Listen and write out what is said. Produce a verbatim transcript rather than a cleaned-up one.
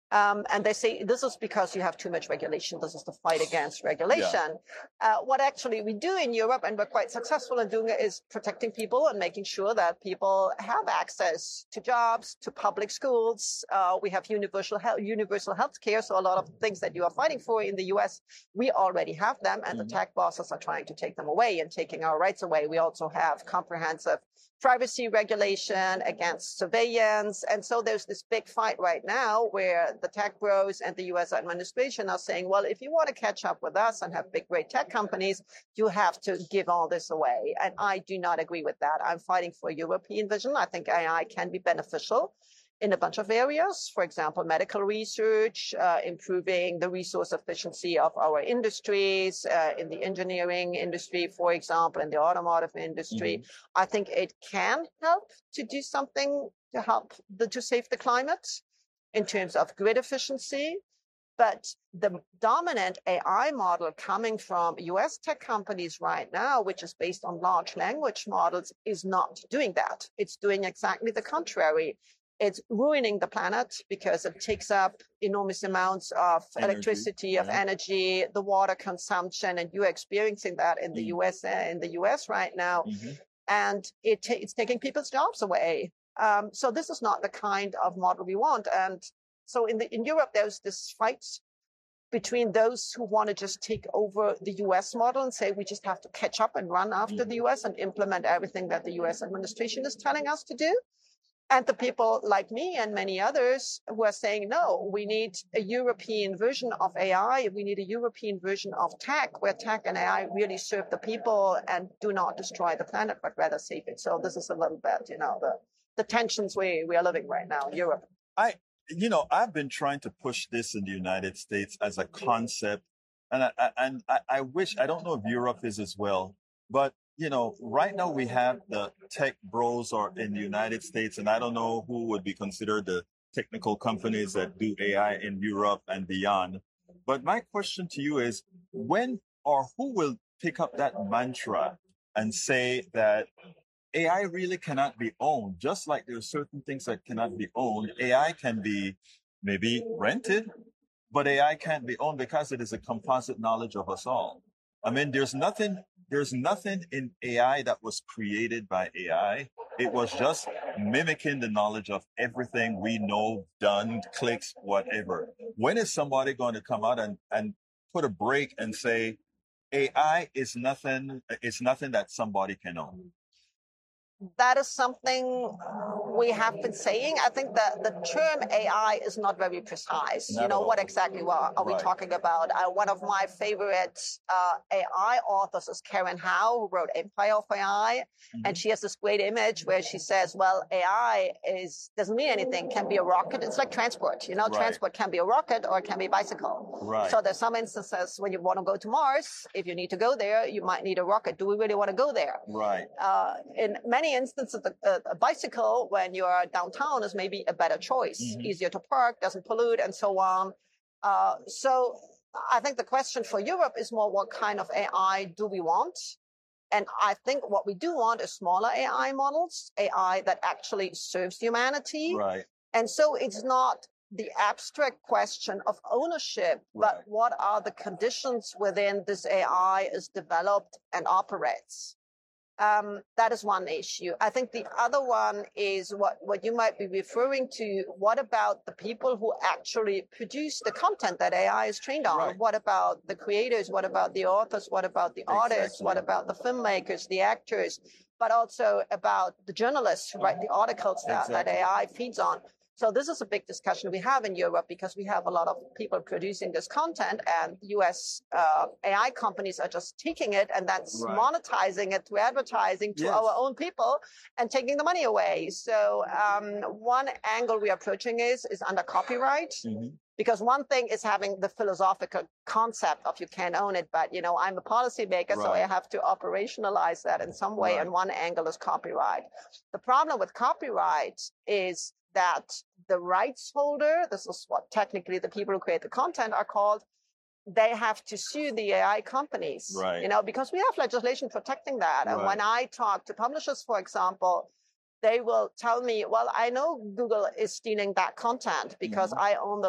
Um, and they say this is because you have too much regulation. This is the fight against regulation. Yeah. Uh, what actually we do in Europe, and we're quite successful in doing it, is protecting people and making sure that people have access to jobs, to public schools. Uh, we have universal health, universal health care. So a lot of things that you are fighting for in the U S, we already have them, and mm-hmm. the tech bosses are trying to take them away and taking our rights away. We also have comprehensive privacy regulation against surveillance. And so there's this big fight right now where the tech bros and the U S administration are saying, well, if you want to catch up with us and have big, great tech companies, you have to give all this away. And I do not agree with that. I'm fighting for a European vision. I think A I can be beneficial in a bunch of areas, for example, medical research, uh, improving the resource efficiency of our industries, uh, in the engineering industry, for example, in the automotive industry. Mm-hmm. I think it can help to do something to help the, to save the climate in terms of grid efficiency. But the dominant A I model coming from U S tech companies right now, which is based on large language models, is not doing that. It's doing exactly the contrary. It's ruining the planet because it takes up enormous amounts of energy, electricity, of yeah. energy, the water consumption, and you're experiencing that in the mm. U S uh, in the U S right now, mm-hmm. and it ta- it's taking people's jobs away. Um, so this is not the kind of model we want. And so in the in Europe, there's this fight between those who want to just take over the U S model and say we just have to catch up and run after mm-hmm. the U S and implement everything that the U S administration is telling us to do. And the people like me and many others who are saying, no, we need a European version of A I. We need a European version of tech, where tech and A I really serve the people and do not destroy the planet, but rather save it. So this is a little bit, you know, the, the tensions we, we are living right now in Europe. I, you know, I've been trying to push this in the United States as a concept. And I, I, and I, I wish, I don't know if Europe is as well, but you know, right now we have the tech bros are in the United States, and I don't know who would be considered the technical companies that do A I in Europe and beyond. But my question to you is, when or who will pick up that mantra and say that A I really cannot be owned, just like there are certain things that cannot be owned. A I can be maybe rented, but A I can't be owned because it is a composite knowledge of us all. I mean, there's nothing, there's nothing in A I that was created by A I. It was just mimicking the knowledge of everything we know, done, clicks, whatever. When is somebody going to come out and, and put a break and say, A I is nothing, it's nothing that somebody can own? That is something we have been saying. I think that the term A I is not very precise. Not you know, what exactly are, are right. we talking about? Uh, one of my favorite uh, A I authors is Karen Howe, who wrote Empire of A I. Mm-hmm. And she has this great image where she says, well, A I is doesn't mean anything, can be a rocket. It's like transport. You know, right. transport can be a rocket or it can be a bicycle. Right. So there's some instances when you want to go to Mars, if you need to go there, you might need a rocket. Do we really want to go there? Right. Uh, in many instances, a, a bicycle when you are downtown is maybe a better choice, mm-hmm. easier to park, doesn't pollute, and so on. Uh, so I think the question for Europe is more, what kind of A I do we want? And I think what we do want is smaller A I models, A I that actually serves humanity. Right. And so it's not the abstract question of ownership, right. but what are the conditions within this A I is developed and operates? Um, that is one issue. I think the other one is what, what you might be referring to. What about the people who actually produce the content that A I is trained on? Right. What about the creators? What about the authors? What about the exactly. artists? What about the filmmakers, the actors? But also about the journalists who write the articles that, exactly. that A I feeds on. So this is a big discussion we have in Europe because we have a lot of people producing this content, and U S uh, A I companies are just taking it and that's right. monetizing it through advertising to yes. our own people and taking the money away. So um, one angle we are approaching is, is under copyright. Mm-hmm. Because one thing is having the philosophical concept of you can't own it, but, you know, I'm a policymaker, right. so I have to operationalize that in some way. Right. And one angle is copyright. The problem with copyright is that the rights holder, this is what technically the people who create the content are called, they have to sue the A I companies, right. you know, because we have legislation protecting that. Right. And when I talk to publishers, for example, they will tell me, well, I know Google is stealing that content because mm-hmm. I own the